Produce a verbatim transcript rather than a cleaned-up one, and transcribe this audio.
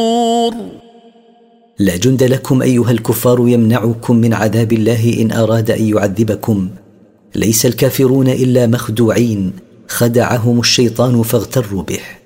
لا جند لكم أيها الكفار يمنعكم من عذاب الله إن أراد أن يعذبكم. ليس الكافرون إلا مخدوعين، خدعهم الشيطان فاغتروا به.